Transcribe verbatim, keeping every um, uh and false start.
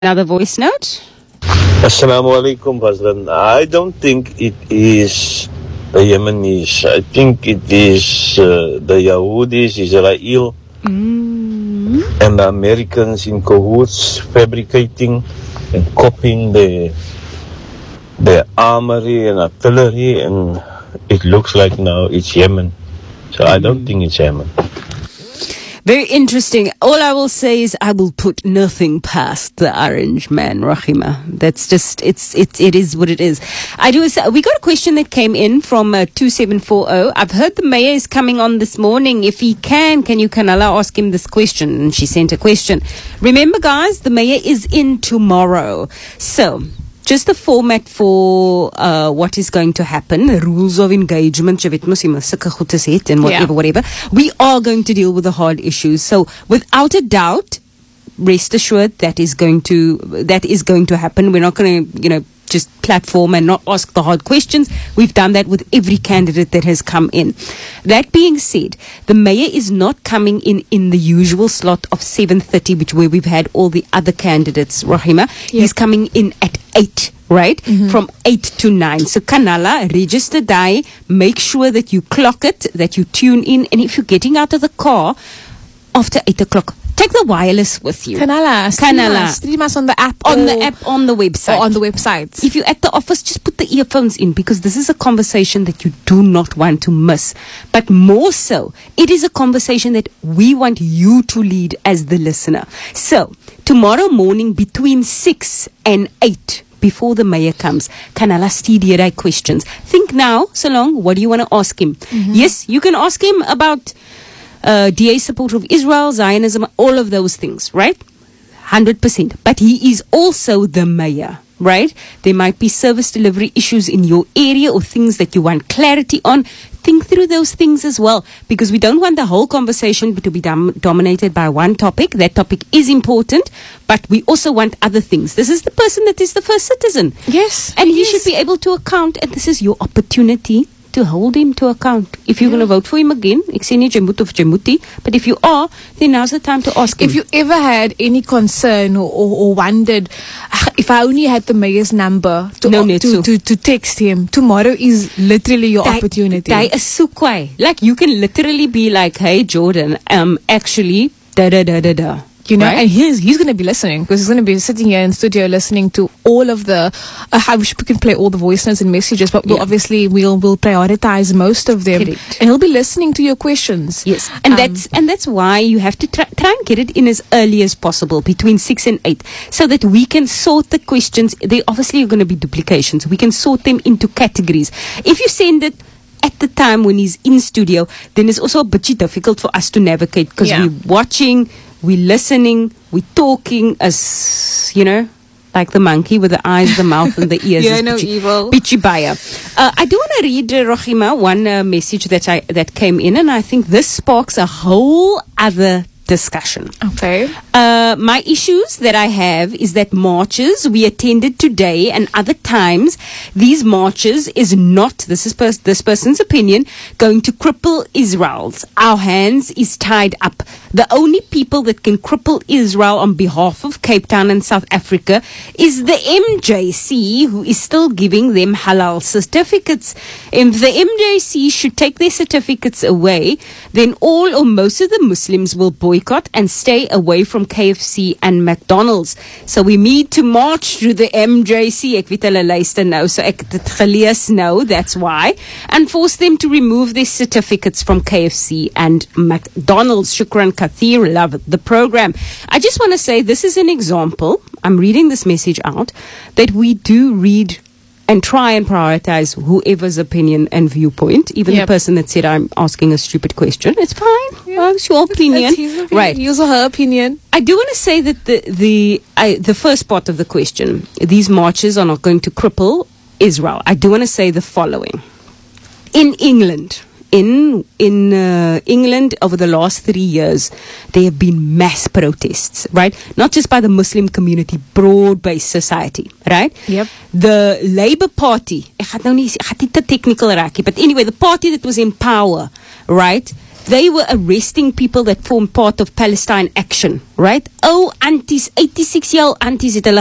Another voice note. Assalamu alaikum, President. I don't think it is the Yemenis. I think it is uh, the Yahudis, Israel, mm. and the Americans in cahoots, fabricating and copying the the armory and artillery, and it looks like now it's Yemen. So mm. I don't think it's Yemen. Very interesting. All I will say is I will put nothing past the orange man, Rahima. That's just, it's, it, it is what it is. I do, we got a question that came in from uh, two seven four zero. I've heard the mayor is coming on this morning. If he can, can you, Kanala, ask him this question? And she sent a question. Remember, guys, the mayor is in tomorrow. So, just the format for uh, what is going to happen, the rules of engagement, and whatever, yeah. whatever. We are going to deal with the hard issues. So, without a doubt, rest assured that is going to that is going to happen. We're not going to, you know, just platform and not ask the hard questions. We've done that with every candidate that has come in. That being said, the mayor is not coming in in the usual slot of seven thirty, which where we've had all the other candidates, Rahima. Yep. He's coming in at eight, right? Mm-hmm. From eight to nine. So Kanala, register die, make sure that you clock it, that you tune in, and if you're getting out of the car after eight o'clock, take the wireless with you. Kanala. Kanala. Stream us on the app. On the app, on the website. Or on the website. If you're at the office, just put the earphones in, because this is a conversation that you do not want to miss. But more so, it is a conversation that we want you to lead as the listener. So, tomorrow morning between six and eight, before the mayor comes, Kanala Steedierai questions. Think now, Salong, what do you want to ask him? Mm-hmm. Yes, you can ask him about Uh, D A support of Israel, Zionism, all of those things, right? one hundred percent. But he is also the mayor, right? There might be service delivery issues in your area or things that you want clarity on. Think through those things as well, because we don't want the whole conversation to be dom- dominated by one topic. That topic is important, but we also want other things. This is the person that is the first citizen. Yes. And he yes. should be able to account, and this is your opportunity to hold him to account. If you're yeah. going to vote for him again, ek sê nie jy moet of jy moet nie, but if you are, then now's the time to ask him. If you ever had any concern or, or, or wondered, if I only had the mayor's number to, no, uh, to, to, to text him, tomorrow is literally your die, opportunity. Die is so kwai. Like, you can literally be like, hey, Jordan, um, actually, da da da da da. You know, right? and he's he's going to be listening, because he's going to be sitting here in studio listening to all of the. Uh, I wish we can play all the voice notes and messages, but we'll yeah. obviously we'll we'll prioritize most of them, Correct. and he'll be listening to your questions. Yes, and um, that's and that's why you have to try, try and get it in as early as possible, between six and eight, so that we can sort the questions. They obviously are going to be duplications. We can sort them into categories. If you send it at the time when he's in studio, then it's also a bit difficult for us to navigate, because yeah. we're watching. We're listening, we're talking as, you know, like the monkey with the eyes, the mouth, and the ears. Yeah, no evil. Pichibaya. Uh, I do want to read, uh, Rahima, one uh, message that I that came in, and I think this sparks a whole other discussion. Okay. Uh, my issues that I have is that marches we attended today and other times, these marches is not, this is pers- this person's opinion, going to cripple Israel's. Our hands is tied up. The only people that can cripple Israel on behalf of Cape Town and South Africa is the M J C, who is still giving them halal certificates. If the M J C should take their certificates away, then all or most of the Muslims will boycott and stay away from K F C and McDonald's. So we need to march through the M J C. Ek weet hulle luister nou, so ek het dit gelees nou, that's why. And force them to remove their certificates from K F C and McDonald's. Shukran Kathir, love the program. I just want to say this is an example. I'm reading this message out, that we do read and try and prioritize whoever's opinion and viewpoint. Even yep. the person that said I'm asking a stupid question, it's fine. Yeah. Oh, it's your opinion. That's his opinion. Right. Use her opinion. I do want to say that the the I, the first part of the question, these marches are not going to cripple Israel. I do want to say the following. In England, in in uh, England over the last three years, there have been mass protests, right? Not just by the Muslim community, broad-based society, right? Yep. The Labour Party, ek gaan nou nie ek gaan nie te technical raak nie, but anyway, the party that was in power, right? they were arresting people that form part of Palestine Action, right? Oh, aunties, eighty-six year old aunties het hulle